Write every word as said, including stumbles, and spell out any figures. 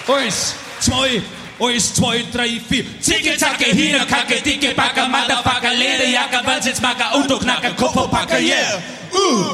Eins, zwei, eins, zwei, drei, vier. Zicke, zacke, Hine, Kacke, dicke Backe, Motherfucker, Lederjacke, Wansitz, Macker, Udo, Knacker, Kopfpacker, yeah. Uh.